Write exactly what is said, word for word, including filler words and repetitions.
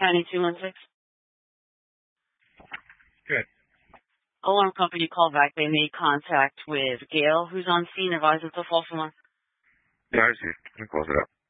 County two one six. Good. Alarm company called back. They made contact with Gail, who's on scene. Advised it's a false alarm. Yeah, I see. Let me close it up.